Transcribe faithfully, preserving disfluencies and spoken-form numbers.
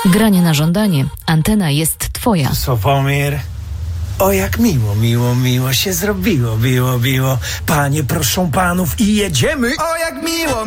Granie na żądanie. Antena jest twoja. Sławomir. O, jak miło, miło, miło się zrobiło, miło, miło. Panie, proszę panów i jedziemy. O, jak miło!